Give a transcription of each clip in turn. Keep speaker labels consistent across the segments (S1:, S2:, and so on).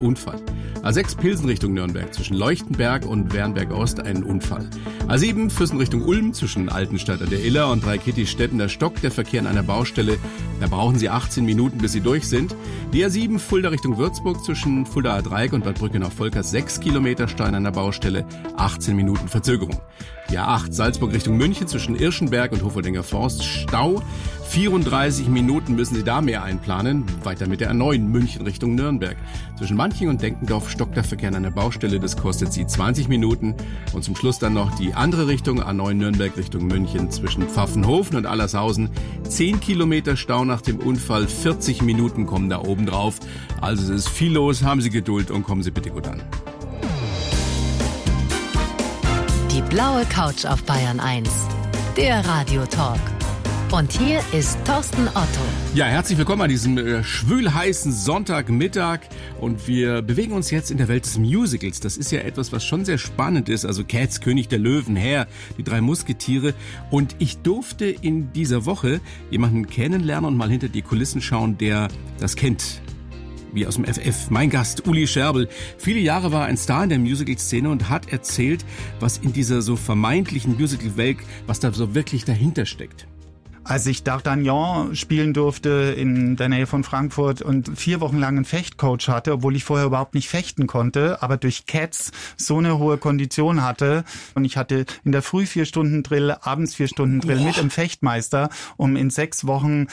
S1: Unfall. A6 Pilsen Richtung Nürnberg zwischen Leuchtenberg und Wernberg-Ost ein Unfall. A7 Füssen Richtung Ulm zwischen Altenstadt an der Iller und Dreikitti-Stetten der Stock, der Verkehr an einer Baustelle. Da brauchen Sie 18 Minuten, bis Sie durch sind. Die A7 Fulda Richtung Würzburg zwischen Fuldaer Dreieck und Bad Brückenau-Volkers 6 Kilometer Stau an einer Baustelle, 18 Minuten Verzögerung. Die A8 Salzburg Richtung München zwischen Irschenberg und Hofoldinger Forst Stau. 34 Minuten müssen Sie da mehr einplanen. Weiter mit der A9 München Richtung Nürnberg. Zwischen Manching und Denkendorf stockt der Verkehr an einer Baustelle. Das kostet Sie 20 Minuten. Und zum Schluss dann noch die andere Richtung, A9 Nürnberg Richtung München zwischen Pfaffenhofen und Allershausen. 10 Kilometer Stau nach dem Unfall. 40 Minuten kommen da oben drauf. Also es ist viel los. Haben Sie Geduld und kommen Sie bitte gut an.
S2: Die blaue Couch auf Bayern 1. Der Radiotalk. Und hier ist Thorsten Otto.
S1: Ja, herzlich willkommen an diesem schwülheißen Sonntagmittag. Und wir bewegen uns jetzt in der Welt des Musicals. Das ist ja etwas, was schon sehr spannend ist. Also Cats, König der Löwen, Herr, die drei Musketiere. Und ich durfte in dieser Woche jemanden kennenlernen und mal hinter die Kulissen schauen, der das kennt. Wie aus dem FF. Mein Gast, Uli Scherbel. Viele Jahre war er ein Star in der Musical-Szene und hat erzählt, was in dieser so vermeintlichen Musical-Welt, was da so wirklich dahinter steckt.
S3: Als ich D'Artagnan spielen durfte in der Nähe von Frankfurt und 4 Wochen lang einen Fechtcoach hatte, obwohl ich vorher überhaupt nicht fechten konnte, aber durch Cats so eine hohe Kondition hatte. Und ich hatte in der Früh 4 Stunden Drill, abends 4 Stunden Drill mit dem Fechtmeister, um in 6 Wochen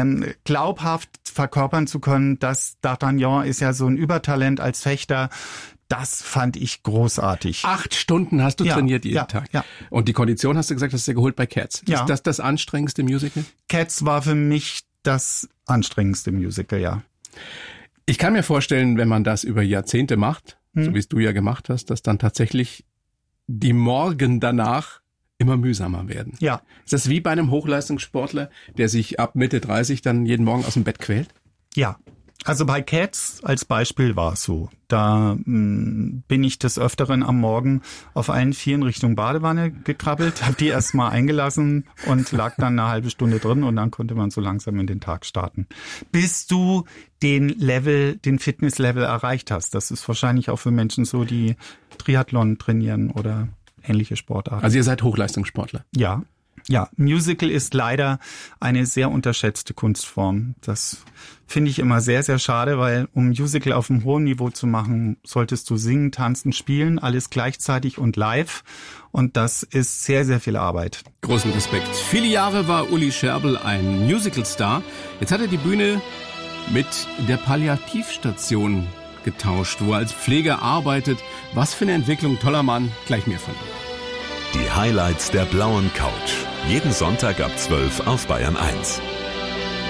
S3: glaubhaft verkörpern zu können, dass D'Artagnan ist ja so ein Übertalent als Fechter. Das fand ich großartig.
S1: 8 Stunden hast du trainiert jeden Tag.
S3: Ja.
S1: Und die Kondition hast du gesagt, hast du geholt bei Cats.
S3: Ja.
S1: Ist das anstrengendste Musical?
S3: Cats war für mich das anstrengendste Musical, ja.
S1: Ich kann mir vorstellen, wenn man das über Jahrzehnte macht, so wie es du ja gemacht hast, dass dann tatsächlich die Morgen danach immer mühsamer werden.
S3: Ja.
S1: Ist das wie bei einem Hochleistungssportler, der sich ab Mitte 30 dann jeden Morgen aus dem Bett quält?
S3: Ja. Also bei Cats als Beispiel war es so. Da bin ich des Öfteren am Morgen auf allen 4 in Richtung Badewanne gekrabbelt, habe die erstmal eingelassen und lag dann eine halbe Stunde drin und dann konnte man so langsam in den Tag starten. Bis du den Fitnesslevel erreicht hast. Das ist wahrscheinlich auch für Menschen so, die Triathlon trainieren oder ähnliche Sportarten.
S1: Also ihr seid Hochleistungssportler?
S3: Ja. Ja, Musical ist leider eine sehr unterschätzte Kunstform. Das finde ich immer sehr, sehr schade, weil um Musical auf einem hohen Niveau zu machen, solltest du singen, tanzen, spielen, alles gleichzeitig und live. Und das ist sehr, sehr viel Arbeit.
S1: Großen Respekt. Viele Jahre war Uli Scherbel ein Musicalstar. Jetzt hat er die Bühne mit der Palliativstation getauscht, wo er als Pfleger arbeitet. Was für eine Entwicklung, toller Mann. Gleich mehr von ihm.
S4: Die Highlights der blauen Couch. Jeden Sonntag ab 12 auf Bayern 1.